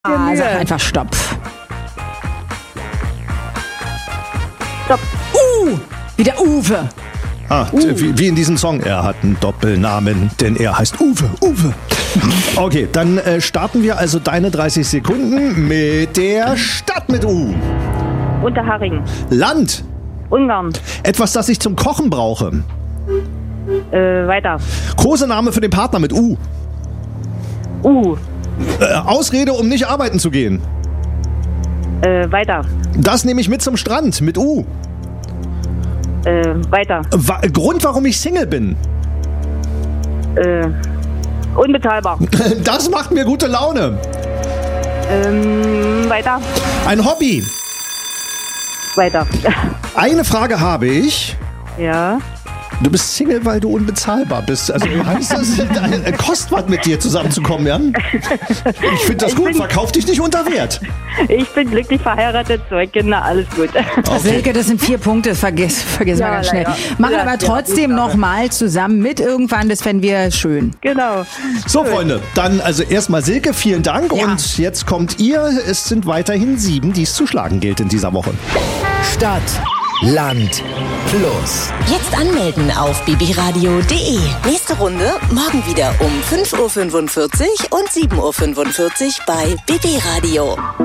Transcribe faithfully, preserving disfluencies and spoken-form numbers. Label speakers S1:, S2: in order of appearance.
S1: Ah, sag einfach Stopp.
S2: Stopp.
S1: Uh, wie der Uwe.
S3: Ah, uh. wie, wie in diesem Song. Er hat einen Doppelnamen, denn er heißt Uwe. Uwe. Okay, dann äh, starten wir also deine dreißig Sekunden mit der Stadt mit U.
S2: Unterhaching.
S3: Land.
S2: Ungarn.
S3: Etwas, das ich zum Kochen brauche.
S2: Äh, weiter.
S3: Kosename für den Partner mit U.
S2: U.
S3: Äh, Ausrede, um nicht arbeiten zu gehen.
S2: Äh, weiter.
S3: Das nehme ich mit zum Strand mit U.
S2: Äh, weiter.
S3: Wa- Grund, warum ich Single bin.
S2: Äh, unbezahlbar.
S3: Das macht mir gute Laune.
S2: Ähm, weiter.
S3: Ein Hobby.
S2: Weiter.
S3: Eine Frage habe ich.
S2: Ja.
S3: Du bist Single, weil du unbezahlbar bist. Also heißt das, äh, kostet was mit dir zusammenzukommen, ja? Ich finde das
S2: Ich
S3: gut.
S2: bin-
S3: Verkauf dich nicht unter Wert.
S2: Ich bin glücklich verheiratet, zwei Kinder, alles gut.
S1: Silke, das sind vier Punkte, vergiss, vergiss
S2: Ja,
S1: mal ganz schnell.
S2: leider.
S1: Machen
S2: Ja,
S1: aber
S2: ja,
S1: trotzdem
S2: gut,
S1: noch mal zusammen mit irgendwann, das fänden wir schön.
S2: Genau.
S3: So, Freunde, dann also erstmal Silke, vielen Dank.
S1: Ja.
S3: Und jetzt kommt ihr. Es sind weiterhin sieben, die es zu schlagen gilt in dieser Woche.
S4: Stadt, Land, Plus.
S5: Jetzt anmelden auf bibiradio punkt de. Nächste Runde morgen wieder um fünf Uhr fünfundvierzig und sieben Uhr fünfundvierzig bei B B Radio.